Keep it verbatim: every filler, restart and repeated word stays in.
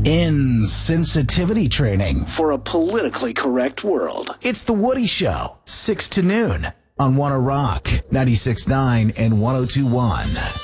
Insensitivity training for a politically correct world. It's The Woody Show, six to noon on Wanna Rock, ninety-six point nine and one oh two point one.